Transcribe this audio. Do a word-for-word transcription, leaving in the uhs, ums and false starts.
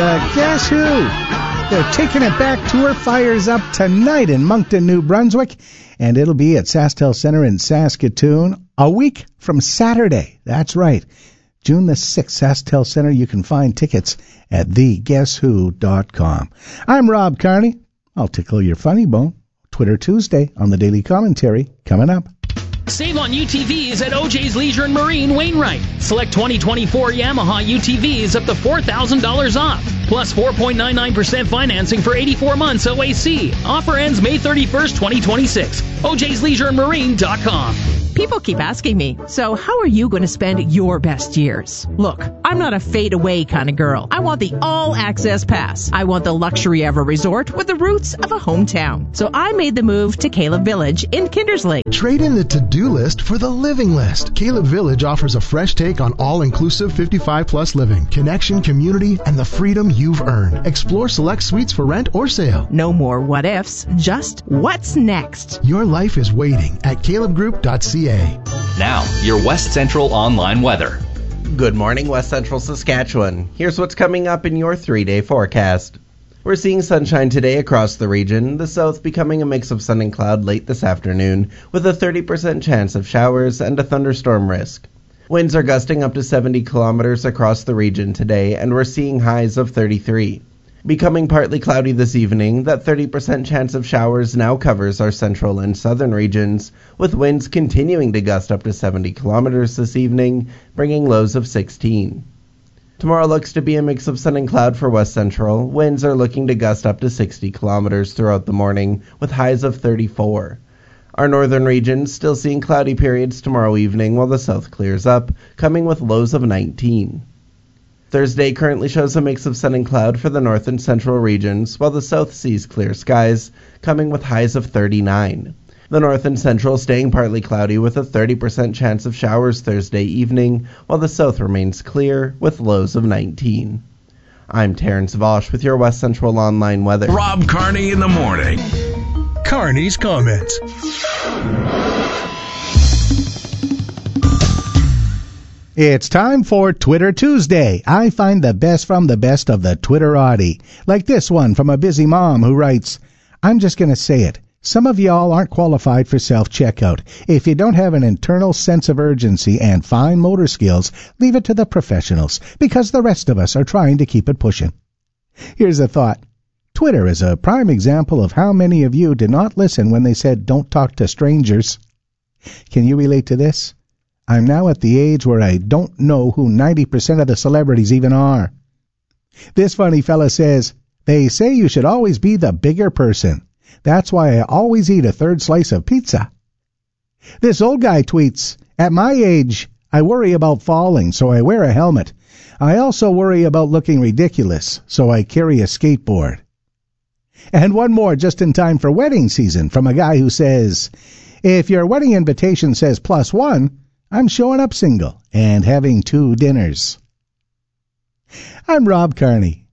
uh, guess who? They're taking it back. Tour fires up tonight in Moncton, New Brunswick, and it'll be at SaskTel Center in Saskatoon a week from Saturday. That's right. June the sixth, SaskTel Center. You can find tickets at the guess who dot com. I'm Rob Carney. I'll tickle your funny bone. Twitter Tuesday on the Daily Commentary coming up. Save on U T Vs at O J's Leisure and Marine, Wainwright. Select twenty twenty-four Yamaha U T Vs up to four thousand dollars off. Plus four point nine nine percent financing for eighty-four months O A C. Offer ends May thirty-first, twenty twenty-six. O J's Leisure and Marine dot com. People keep asking me, so how are you going to spend your best years? Look, I'm not a fade-away kind of girl. I want the all-access pass. I want the luxury of a resort with the roots of a hometown. So I made the move to Caleb Village in Kindersley. Trade in the to-do list for the living list. Caleb Village offers a fresh take on all-inclusive fifty-five plus living, connection, community, and the freedom you've earned. Explore select suites for rent or sale. No more what-ifs, just what's next. Your life is waiting at caleb group dot c a. Now, your West Central Online weather. Good morning, West Central Saskatchewan. Here's what's coming up in your three-day forecast. We're seeing sunshine today across the region, the south becoming a mix of sun and cloud late this afternoon, with a thirty percent chance of showers and a thunderstorm risk. Winds are gusting up to seventy kilometers across the region today, and we're seeing highs of thirty-three. Becoming partly cloudy this evening, that thirty percent chance of showers now covers our central and southern regions, with winds continuing to gust up to seventy kilometers this evening, bringing lows of sixteen. Tomorrow looks to be a mix of sun and cloud for West Central. Winds are looking to gust up to sixty kilometers throughout the morning, with highs of thirty-four. Our northern regions still seeing cloudy periods tomorrow evening, while the south clears up, coming with lows of nineteen. Thursday currently shows a mix of sun and cloud for the north and central regions, while the south sees clear skies, coming with highs of thirty-nine. The north and central staying partly cloudy with a thirty percent chance of showers Thursday evening, while the south remains clear with lows of nineteen. I'm Terrence Vosch with your West Central Online weather. Rob Carney in the morning. Carney's comments. It's time for Twitter Tuesday. I find the best from the best of the Twitterati. Like this one from a busy mom who writes, I'm just going to say it. Some of y'all aren't qualified for self-checkout. If you don't have an internal sense of urgency and fine motor skills, leave it to the professionals, because the rest of us are trying to keep it pushing. Here's a thought. Twitter is a prime example of how many of you did not listen when they said don't talk to strangers. Can you relate to this? I'm now at the age where I don't know who ninety percent of the celebrities even are. This funny fella says, they say you should always be the bigger person. That's why I always eat a third slice of pizza. This old guy tweets, at my age, I worry about falling, so I wear a helmet. I also worry about looking ridiculous, so I carry a skateboard. And one more just in time for wedding season from a guy who says, if your wedding invitation says plus one, I'm showing up single and having two dinners. I'm Rob Carney.